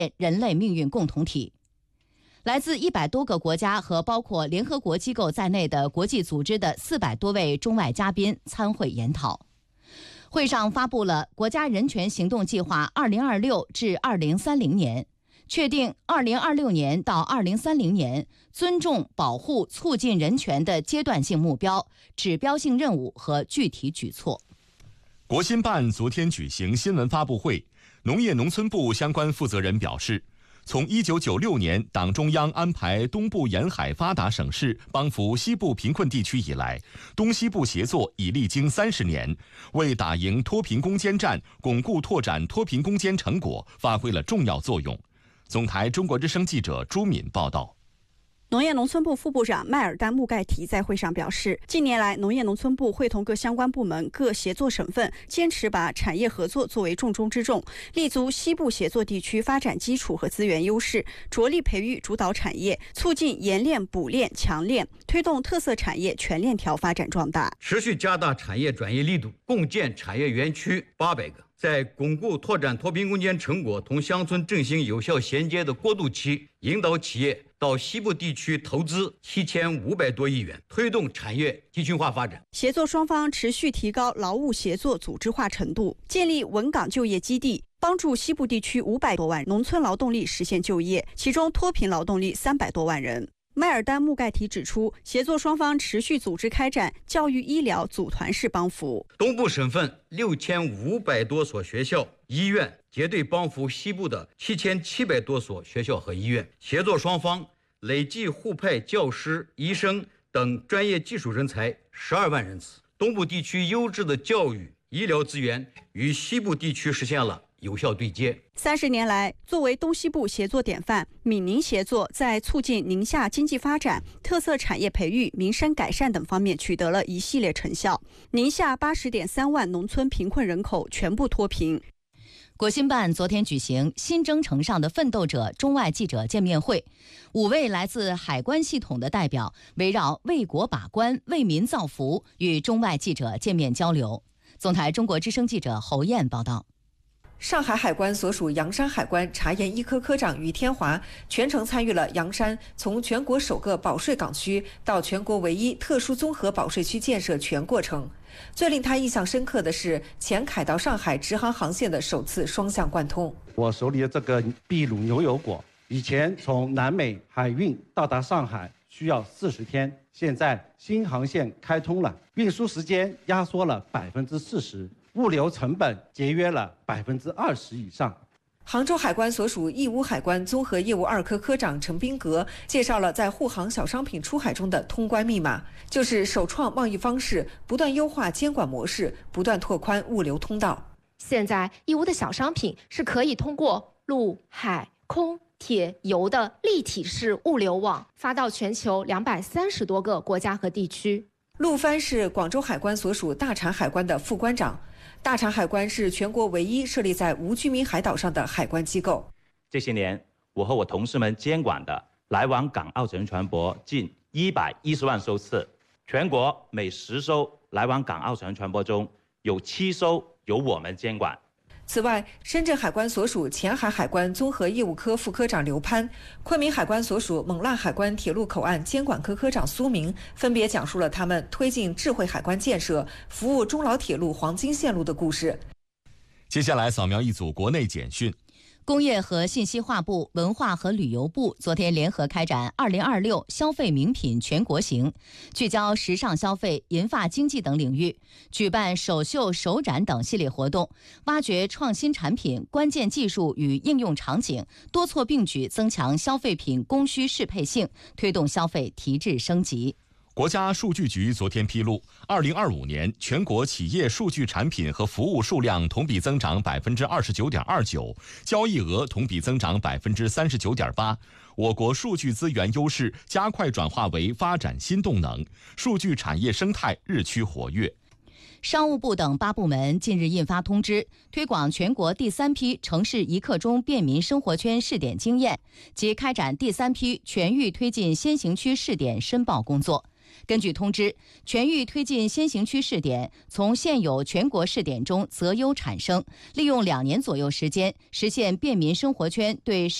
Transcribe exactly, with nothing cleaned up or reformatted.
人类命运共同体。来自一百多个国家和包括联合国机构在内的国际组织的四百多位中外嘉宾参会研讨。会上发布了国家人权行动计划二零二六至二零三零年，确定二零二六年到二零三零年尊重、保护、促进人权的阶段性目标、指标性任务和具体举措。 国新办昨天举行新闻发布会，农业农村部相关负责人表示，从一九九六年党中央安排东部沿海发达省市帮扶西部贫困地区以来，东西部协作已历经三十年，为打赢脱贫攻坚战、巩固拓展脱贫攻坚成果发挥了重要作用。总台中国之声记者朱敏报道。 农业农村部副部长迈尔丹·穆盖提在会上表示，近年来，农业农村部会同各相关部门、各协作省份，坚持把产业合作作为重中之重，立足西部协作地区发展基础和资源优势，着力培育主导产业，促进研炼、补炼、强炼，推动特色产业全链条发展壮大， 持续加大产业转移力度，共建产业园区八百个。在巩固拓展脱贫攻坚成果同乡村振兴有效衔接的过渡期，引导企业到西部地区投资七千五百多亿元，推动产业集群化发展。 协作双方持续提高劳务协作组织化程度，建立稳岗就业基地，帮助西部地区五百多万农村劳动力实现就业，其中脱贫劳动力三百多万人。迈尔丹·穆盖提指出，协作双方持续组织开展教育医疗组团式帮扶， 东部省份六千五百多所学校、医院结对帮扶西部的七千七百多所学校和医院，协作双方累计互派教师、医生等专业技术人才十二万人次。东部地区优质的教育、医疗资源与西部地区实现了有效对接。 三十年来，作为东西部协作典范，闽宁协作在促进宁夏经济发展、特色产业培育、民生改善等方面取得了一系列成效。宁夏八十点三万农村贫困人口全部脱贫。 国新办昨天举行新征程上的奋斗者中外记者见面会，五位来自海关系统的代表围绕为国把关、为民造福与中外记者见面交流。总台中国之声记者侯燕报道。 上海海关所属洋山海关查验一科科长于天华全程参与了洋山从全国首个保税港区到全国唯一特殊综合保税区建设全过程。最令他印象深刻的是前凯到上海直航航线的首次双向贯通。 我手里的这个秘鲁牛油果，以前从南美海运到达上海需要四十天，现在新航线开通了，运输时间压缩了百分之四十。物流成本节约了百分之二十以上。 杭州海关所属义乌海关综合业务二科科长陈斌格介绍了在沪杭小商品出海中的通关密码，就是首创贸易方式，不断优化监管模式，不断拓宽物流通道。 现在义乌的小商品是可以通过陆、海、空、铁、油的立体式物流网发到全球两百三十多个国家和地区。 陆帆是广州海关所属大禅海关的副关长。大禅海关是全国唯一设立在无居民海岛上的海关机构。 这些年，我和我同事们监管的来往港澳乘船舶近一百一十万艘次，全国每十艘来往港澳乘船舶中有七艘由我们监管。 此外，深圳海关所属前海海关综合业务科副科长刘攀，昆明海关所属勐腊海关铁路口岸监管科科长苏明分别讲述了他们推进智慧海关建设、服务中老铁路黄金线路的故事。 接下来扫描一组国内简讯。 工业和信息化部、文化和旅游部昨天联合开展二零二六消费名品全国行，聚焦时尚消费、银发经济等领域，举办首秀、首展等系列活动，挖掘创新产品、关键技术与应用场景，多措并举增强消费品供需适配性，推动消费提质升级。 国家数据局昨天披露，二零二五年全国企业数据产品和服务数量同比增长百分之二十九点二九，交易额同比增长百分之三十九点八。我国数据资源优势加快转化为发展新动能，数据产业生态日趋活跃。 商务部等八部门近日印发通知，推广全国第三批城市一刻钟便民生活圈试点经验及开展第三批全域推进先行区试点申报工作。 根据通知，全域推进先行区试点，从现有全国试点中择优产生，利用两年左右时间，实现便民生活圈对